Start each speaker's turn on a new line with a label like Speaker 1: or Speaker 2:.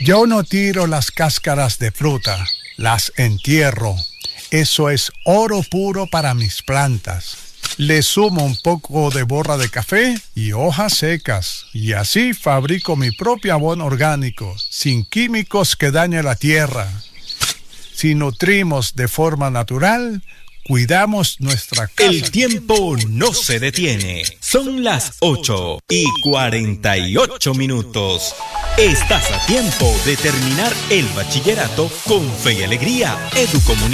Speaker 1: Yo no tiro las cáscaras de fruta, las entierro. Eso es oro puro para mis plantas. Le sumo un poco de borra de café y hojas secas, y así fabrico mi propio abono orgánico, sin químicos que dañen la tierra. Si nutrimos de forma natural, cuidamos nuestra casa.
Speaker 2: El tiempo no se detiene. Son las 8:48. Estás a tiempo de terminar el bachillerato con fe y alegría. Educomunicación.